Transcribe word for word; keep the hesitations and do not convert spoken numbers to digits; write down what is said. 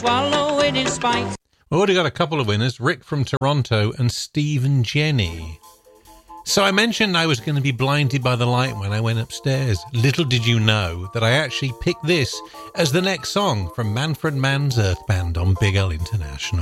swallow it in spite. We've already got a couple of winners, Rick from Toronto and Steve and Jenny. So I mentioned I was going to be blinded by the light when I went upstairs. Little did you know that I actually picked this as the next song from Manfred Mann's Earth Band on Big L International.